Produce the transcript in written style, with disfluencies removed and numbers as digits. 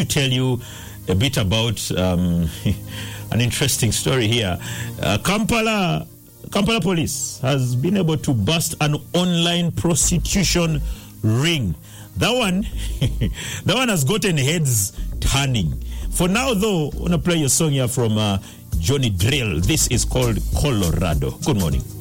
tell you a bit about an interesting story here. Kampala police has been able to bust an online prostitution ring. That one has gotten heads turning. For now, though, I want to play a song here from Johnny Drill. This is called Colorado. Good morning.